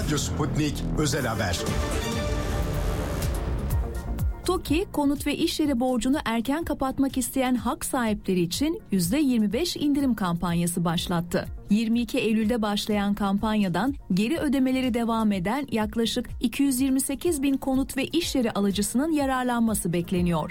Radyo Sputnik Özel Haber. TOKİ, konut ve iş yeri borcunu erken kapatmak isteyen hak sahipleri için %25 indirim kampanyası başlattı. 22 Eylül'de başlayan kampanyadan geri ödemeleri devam eden yaklaşık 228 bin konut ve iş yeri alıcısının yararlanması bekleniyor.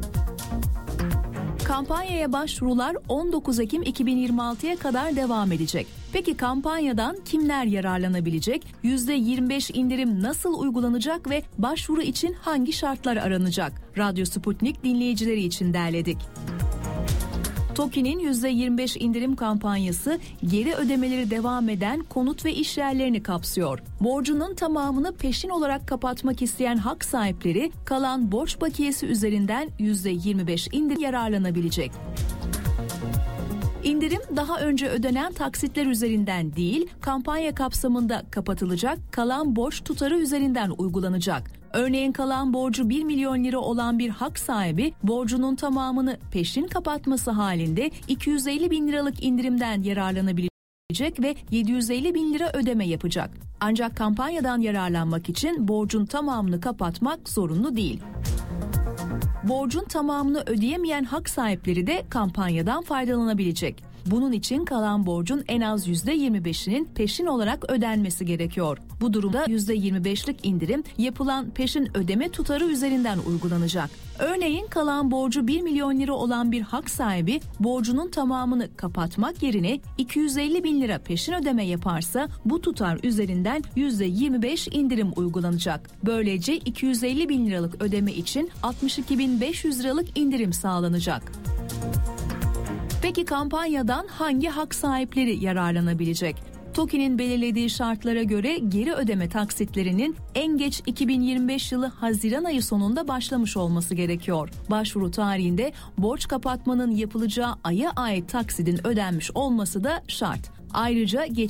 Kampanyaya başvurular 19 Ekim 2026'ya kadar devam edecek. Peki kampanyadan kimler yararlanabilecek? %25 indirim nasıl uygulanacak ve başvuru için hangi şartlar aranacak? Radyo Sputnik dinleyicileri için derledik. TOKİ'nin %25 indirim kampanyası geri ödemeleri devam eden konut ve iş yerlerini kapsıyor. Borcunun tamamını peşin olarak kapatmak isteyen hak sahipleri kalan borç bakiyesi üzerinden %25 indirim yararlanabilecek. İndirim daha önce ödenen taksitler üzerinden değil, kampanya kapsamında kapatılacak kalan borç tutarı üzerinden uygulanacak. Örneğin kalan borcu 1 milyon lira olan bir hak sahibi borcunun tamamını peşin kapatması halinde 250 bin liralık indirimden yararlanabilecek ve 750 bin lira ödeme yapacak. Ancak kampanyadan yararlanmak için borcun tamamını kapatmak zorunlu değil. Borcun tamamını ödeyemeyen hak sahipleri de kampanyadan faydalanabilecek. Bunun için kalan borcun en az %25'inin peşin olarak ödenmesi gerekiyor. Bu durumda %25'lik indirim yapılan peşin ödeme tutarı üzerinden uygulanacak. Örneğin kalan borcu 1 milyon lira olan bir hak sahibi borcunun tamamını kapatmak yerine 250 bin lira peşin ödeme yaparsa bu tutar üzerinden %25 indirim uygulanacak. Böylece 250 bin liralık ödeme için 62.500 liralık indirim sağlanacak. Peki kampanyadan hangi hak sahipleri yararlanabilecek? TOKİ'nin belirlediği şartlara göre geri ödeme taksitlerinin en geç 2025 yılı Haziran ayı sonunda başlamış olması gerekiyor. Başvuru tarihinde borç kapatmanın yapılacağı aya ait taksidin ödenmiş olması da şart. Ayrıca